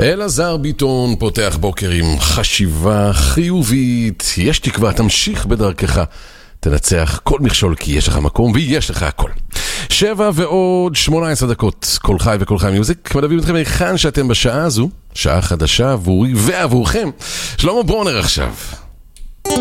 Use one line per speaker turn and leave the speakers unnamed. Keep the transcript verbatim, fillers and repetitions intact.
אלעזר ביטון פותח בוקר עם חשיבה חיובית. יש תקווה, תמשיך בדרכך, תנצח כל מכשול כי יש לך מקום ויש לך הכל. שבע ועוד שמונה עשרה דקות, כל חי וכל חי מיוזיק מדברים אתכם היכן שאתם בשעה הזו, שעה חדשה עבורי ועבורכם. שלמה ברונר עכשיו.